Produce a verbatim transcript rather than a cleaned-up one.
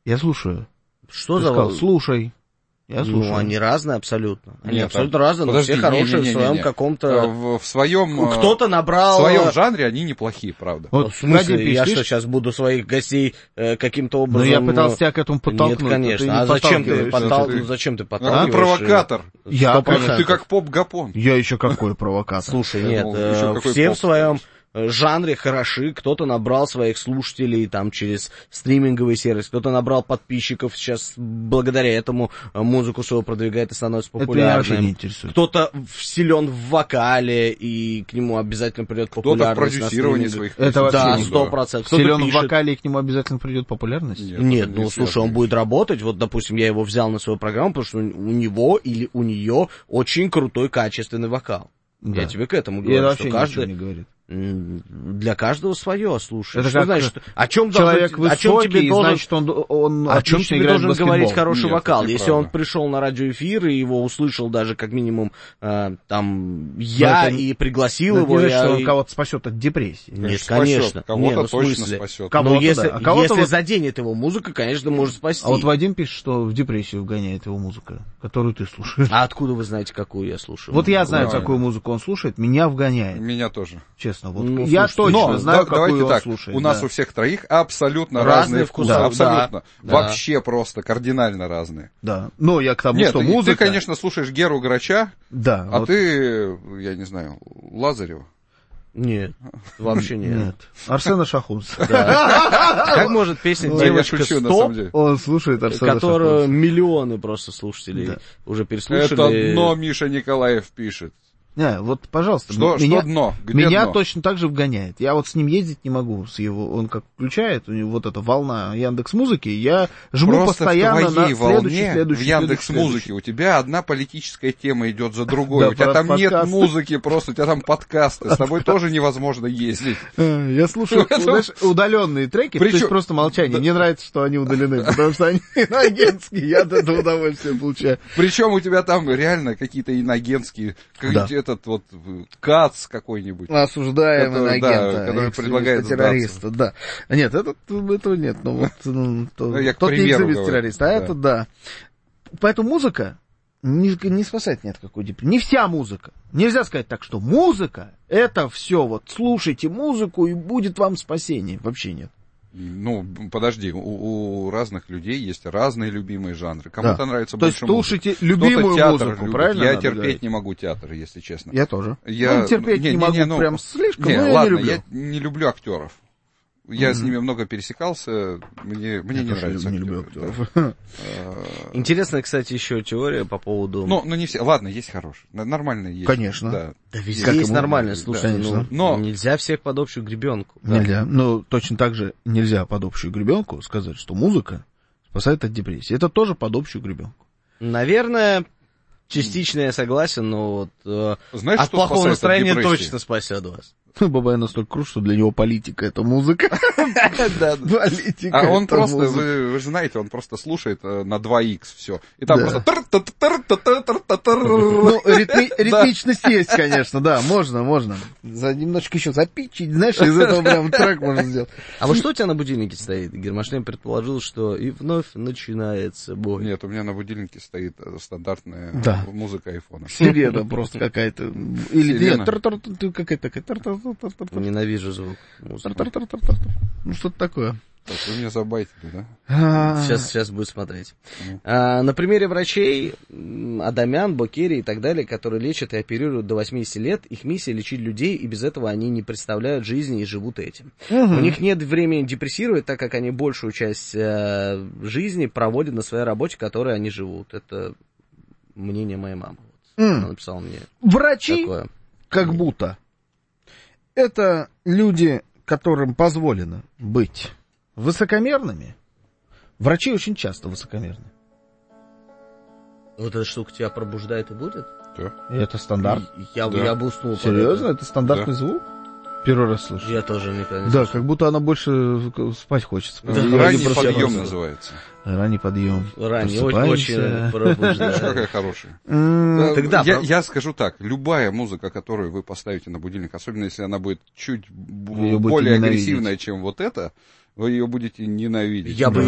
Я слушаю. Что Ты за... сказал, слушай. Я слушаю. Ну, они разные абсолютно. Они Нет, абсолютно а... разные, но Подожди, все хорошие не, не, не, в своем не, не. каком-то... В, в своем... Кто-то набрал... В своем жанре они неплохие, правда. Вот, в смысле, погоди, я пишешь? что, сейчас буду своих гостей э, каким-то образом... Ну, я пытался тебя к этому подтолкнуть. Нет, конечно. А зачем ты, подтал... ну, зачем ты А подталкиваешь? ты провокатор. Я, сто процентов. Ты как поп-гапон. Я еще какой провокатор. Слушай, Я нет, думал, э, еще какой все поп, в своем жанре хороши, кто-то набрал своих слушателей там через стриминговый сервис, кто-то набрал подписчиков, сейчас благодаря этому музыку свою продвигает и становится Это меня вообще не популярным. интересует. Кто-то силен в вокале, и к нему обязательно придет популярность. Кто-то в продюсировании на своих Это вообще Да, не сто процентов. Кто-то Силен в пишет. вокале, и к нему обязательно придет популярность? Нет, Нет, это ну не слушай, связано. он будет работать, вот, допустим, я его взял на свою программу, потому что у у него или у нее очень крутой, качественный вокал. Да. Я тебе к этому И говорю, это вообще что ничего каждый... не говорит. М, Для каждого свое, слушай. Это Что как значит, о чем Человек должен, о чем высокий, тебе должен, значит, он, он о чем отлично тебе играет в должен баскетбол. говорить хороший Нет, вокал? это Если неправда. он пришел на радиоэфир и его услышал даже как минимум э, там я это- и пригласил Ну, его, это не значит, я что он и- кого-то спасет от депрессии. Нет, Спасет. конечно. Кого-то Не, ну, в точно смысле. спасет. Кого-то, Но если, да. А кого-то если вот- заденет его музыка, конечно, может спасти. А вот Вадим пишет, что в депрессию вгоняет его музыка, которую ты слушаешь. А откуда вы знаете, какую я слушаю? Вот я знаю, Правильно. какую музыку он слушает, меня вгоняет, Меня тоже. честно. Вот Ну, я слушайте, точно Но знаю, да- давайте какую он так, слушает. у нас да. у всех троих абсолютно Разные разные вкусы. вкусы, Абсолютно. да, Вообще просто кардинально разные. Да. Но я к тому, Нет, что ты, музыка... ты, конечно, слушаешь Геру Грача, Да. а вот- ты, я не знаю, Лазарева. Нет, вообще нет. Нет. Арсена Шахунца. Как может песня Да, я «Девочка шучу, на стоп», самом деле. Он слушает Арсена которую Шахунца. миллионы просто слушателей Да. уже Это переслушали. дно Миша Николаев пишет. Не, вот, пожалуйста, Что, меня, что дно? Где меня дно? точно так же вгоняет. Я вот с ним ездить не могу, с его, он как включает, у него вот эта волна Яндекс.Музыки, я жму Просто постоянно в твоей на волне, следующий, следующий, в Яндекс следующий, Музыке у тебя одна политическая тема идет за другой. Да, У тебя про там нет подкасты. музыки, просто у тебя там подкасты. С тобой тоже невозможно ездить. Э, Я слушаю, знаешь, удаленные треки, то Причем- есть просто молчание. Мне нравится, что они удалены, потому что они иноагентские, я от этого удовольствие получаю. Причем у тебя там реально какие-то иногенские, какой-нибудь этот вот э, КАЦ какой-нибудь. Осуждаемый Который, да, агента, который предлагает террориста, да. Нет, этот, этого нет, ну вот, ну, то- Ну, я к тот не примеру экзибит говорю, террориста, а да. этот, да. Поэтому музыка не, не спасает ни от какой депрессии. Не вся музыка. Нельзя сказать так, что музыка — это все, вот, слушайте музыку, и будет вам спасение. Вообще нет. Ну, подожди, у, у разных людей есть разные любимые жанры. Кому-то Да. нравится То есть больше музыки. слушайте Кто-то любимую театр музыку, любит. правильно Я надо терпеть говорить? не могу театр, если честно. Я тоже. Я- Ну, терпеть не, не, не, могу не, ну, прям слишком, Не, но я ладно, не люблю. я не люблю актеров. Я Мгм. с ними много пересекался, мне, мне Я не тоже нравится не люблю актеры, актеров. да. Интересная, кстати, еще теория по поводу... Ну, ну не все. Ладно, есть хорошие. н- Нормальные есть. Конечно. Да. да везде как есть ему- нормально, да, слушай, конечно. ну, Но- нельзя всех под общую гребенку. Нельзя. Но точно так же нельзя под общую гребенку сказать, что музыка спасает от депрессии. Это тоже под общую гребенку. Наверное, частично я согласен, но вот э, Знаешь, от что плохого спасает от настроения депрессии? точно спасет вас. Бабай настолько крут, что для него политика — это музыка. Политика А он это просто, музыка. вы, вы же знаете, он просто слушает э, на два икс все. И там Да. просто... тыр-тыр-тыр-тыр-тыр-тыр-тыр. Ну, ритми- ритмичность есть, конечно, да, можно, можно. За немножко еще запичить, знаешь, из этого прям трек можно сделать. А вот что у тебя на будильнике стоит? Гермошлем предположил, что и вновь начинается бой. Нет, у меня на будильнике стоит э, стандартная Да. музыка айфона. Сирена просто какая-то. Или Сирена. нет, тар-тар-тар, какая-то такая. Тар-тар-тар-тар-тар. Ненавижу звук музыки. Тар-тар-тар-тар-тар. Ну, что-то такое. Так, вы меня забайтили, да? А, Сейчас, сейчас будет смотреть. Ну. А, на примере врачей м, Адамян, Бокери и так далее, которые лечат и оперируют до восьмидесяти лет, их миссия лечить людей, и без этого они не представляют жизни и живут этим. Мгм. У них нет времени депрессировать, так как они большую часть э, жизни проводят на своей работе, которой они живут. Это мнение моей мамы. Вот. М. Она написала мне Врачи, такое. как будто, это люди, которым позволено быть высокомерными. Врачи очень часто высокомерны. Вот эта штука тебя пробуждает и будет? Да. И это стандарт. Я, Да. я бы уснул. под Серьезно? это. Это стандартный Да. звук? Первый раз слышу. Я тоже никогда не Да, слышал. как будто она больше спать хочется. Да. Я Ранний не просто- подъем называется. Ранний подъем. Ранее, очень, Просыпаемся. очень пробуждает. Видишь, какая хорошая. М, Тогда я, прав- я скажу так, любая музыка, которую вы поставите на будильник, особенно если она будет чуть б- Вы её будете более ненавидеть. агрессивная, чем вот эта, вы ее будете ненавидеть. Я бы